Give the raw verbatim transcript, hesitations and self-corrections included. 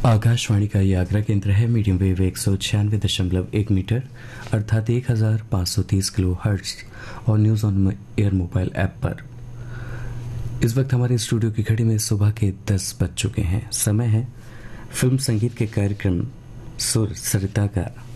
आकाशवाणी का ये आगरा केंद्र है। मीडियम वेव एक सौ छियानवे दशमलव एक मीटर अर्थात एक हजार पाँच सौ तीस किलो हर्ट्ज और news on air mobile app पर। इस वक्त हमारे स्टूडियो की घड़ी में सुबह के दस बज चुके हैं। समय है फिल्म संगीत के कार्यक्रम सुर सरिता का।